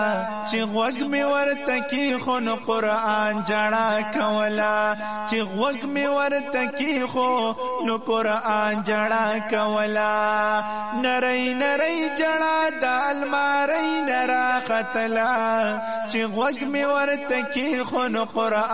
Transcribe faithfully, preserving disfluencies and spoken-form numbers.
چې غوږ می ورته کی خو نو قرآن جړه کولا چې غوږ می ورته کی خو نو قرآن جړه کولا نری نری جړه د الماری نرا خطلا چې غوږ می ورته کی خو نو قرآن